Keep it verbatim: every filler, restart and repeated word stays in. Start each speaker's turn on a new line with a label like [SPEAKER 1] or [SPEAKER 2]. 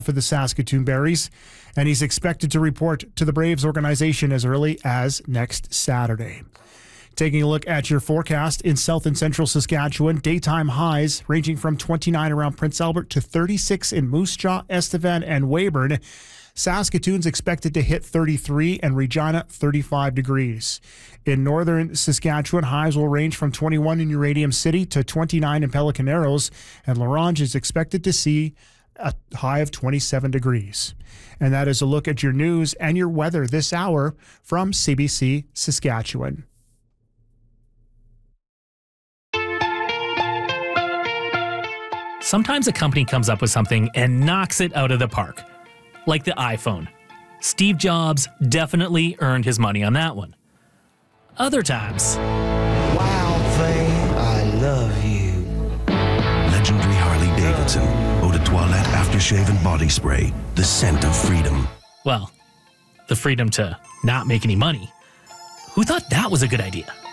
[SPEAKER 1] for the Saskatoon Berries, and he's expected to report to the Braves organization as early as next Saturday. Taking a look at your forecast in south and central Saskatchewan, daytime highs ranging from twenty-nine around Prince Albert to thirty-six in Moose Jaw, Estevan, and Weyburn. Saskatoon's expected to hit thirty-three and Regina thirty-five degrees. In northern Saskatchewan, highs will range from twenty-one in Uranium City to twenty-nine in Pelican Arrows, and La Ronge is expected to see a high of twenty-seven degrees. And that is a look at your news and your weather this hour from C B C Saskatchewan.
[SPEAKER 2] Sometimes a company comes up with something and knocks it out of the park. Like the iPhone. Steve Jobs definitely earned his money on that one. Other times...
[SPEAKER 3] Wild thing, I love you.
[SPEAKER 4] Legendary Harley-Davidson. Eau de Toilette Aftershave and Body Spray. The scent of freedom.
[SPEAKER 2] Well, the freedom to not make any money. Who thought that was a good idea?